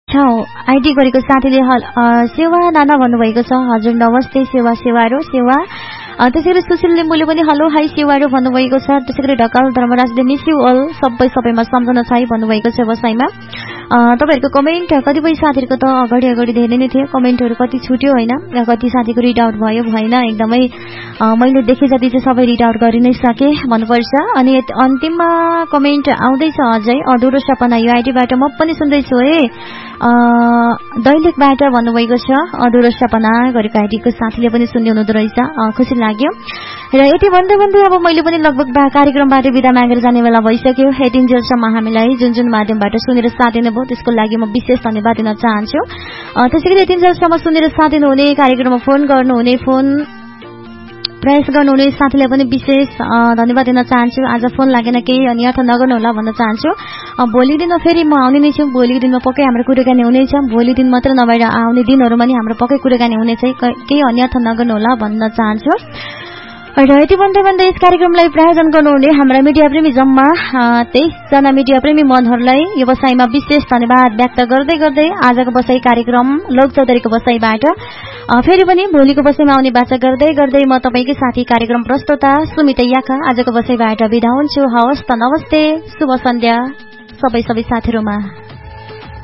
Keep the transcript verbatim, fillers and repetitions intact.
ID गरेको साथीले सेवा नाना भन्नुभएको छ। हजुर नमस्ते सेवा सेवारो सेवा। त्यसै गरी सुशील लिम्बुले पनि हेलो हाई सेवारो भन्नुभएको छ। त्यसै गरी ढकाल धर्मराजले मिस यु अल सबै सबैमा सम्झना छ भन्नुभएको छ बसाइमा। तपाईँहरूको कमेन्ट कतिपय साथीहरूको त अगाडि अगाडि धेरै नै थियो, कमेन्टहरू कति छुट्यो होइन, कति साथीको रिड आउट भयो भएन, एकदमै मैले देखे जति चाहिँ सबै रिड आउट गरि नै सकेँ भन्नुपर्छ। अनि अन्तिममा कमेन्ट आउँदैछ अझै अधुरो सपना यो आइडीबाट म पनि सुन्दैछु है दैलेखबाट भन्नुभएको छ। अधुरो सपना गरेको आइडीको साथीले पनि सुन्दै हुनुहुँदो रहेछ, खुसी लाग्यो। र यति भन्दै भन्दै अब मैले पनि लगभग कार्यक्रमबाट बिदा मागेर जाने बेला भइसक्यो। एटिन जेलसम्म हामीलाई जुन जुन माध्यमबाट सुनेर साथ दिनुभयो त्यसको लागि म विशेष धन्यवाद दिन चाहन्छु। त्यसै गरी एटिन जेलसम्म सुनेर साथ दिनुहुने, कार्यक्रममा फोन गर्नुहुने, फोन प्रयास गर्नुहुने साथीलाई पनि विशेष धन्यवाद दिन चाहन्छु। आज फोन लागेन केही अनि अर्थ नगर्नु होला भन्न चाहन्छु। भोलि दिनमा फेरि म आउने नै छु, भोलिको दिनमा पक्कै हाम्रो कुराकानी हुनेछ। भोलि दिन मात्र नभएर आउने दिनहरूमा नि हाम्रो पक्कै कुराकानी हुनेछ, केही अन्य अर्थ नगर्नु होला भन्न चाहन्छु। र यति भन्दै भन्दै यस कार्यक्रमलाई प्रायोजन गर्नुहुने हाम्रा मिडिया प्रेमी जम्मा तेइसजना मिडिया प्रेमी मनहरूलाई व्यवसायमा विशेष धन्यवाद व्यक्त गर्दै गर्दै आजको बसाई कार्यक्रम लोक चौधरीको बसाईबाट फेरि पनि भोलिको बसाईमा आउने बाचा गर्दै गर्दै म तपाईँकै साथी कार्यक्रम प्रस्तोता सुमिता याखा आजको बसाईबाट बिदा हुन्छु। हवस् त नमस्ते, शुभ सन्ध्या सबै सबै साथीहरूमा।